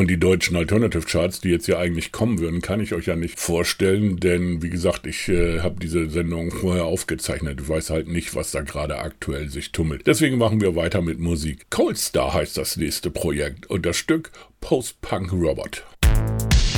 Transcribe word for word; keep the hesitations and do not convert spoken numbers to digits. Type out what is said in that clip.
Und die deutschen Alternative Charts, die jetzt ja eigentlich kommen würden, kann ich euch ja nicht vorstellen, denn wie gesagt, ich äh, habe diese Sendung vorher aufgezeichnet. Ich weiß halt nicht, was da gerade aktuell sich tummelt. Deswegen machen wir weiter mit Musik. Cold Star heißt das nächste Projekt und das Stück Post-Punk Robot.